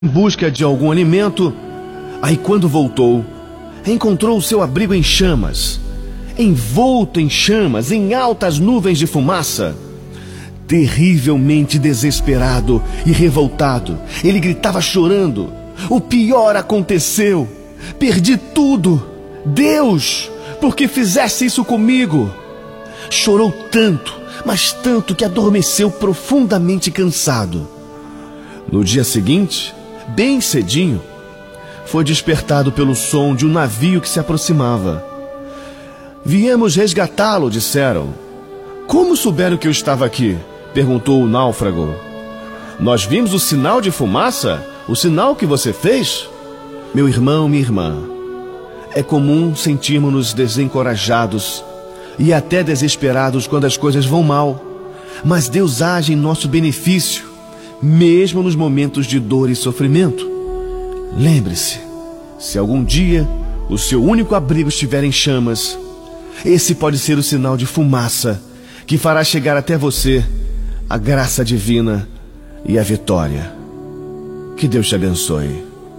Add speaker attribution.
Speaker 1: em busca de algum alimento. Aí, quando voltou, encontrou o seu abrigo em chamas, envolto em chamas, em altas nuvens de fumaça. Terrivelmente desesperado e revoltado, ele gritava chorando: o pior aconteceu! Perdi tudo! Deus, por que fizesse isso comigo? Chorou tanto, mas tanto, que adormeceu profundamente cansado. No dia seguinte, bem cedinho, foi despertado pelo som de um navio que se aproximava. Viemos resgatá-lo, disseram. Como souberam que eu estava aqui? Perguntou o náufrago. Nós vimos o sinal de fumaça, o sinal que você fez. Meu irmão, minha irmã, é comum sentirmos-nos desencorajados e até desesperados quando as coisas vão mal, mas Deus age em nosso benefício, mesmo nos momentos de dor e sofrimento. Lembre-se, se algum dia o seu único abrigo estiver em chamas, esse pode ser o sinal de fumaça que fará chegar até você a graça divina e a vitória. Que Deus te abençoe.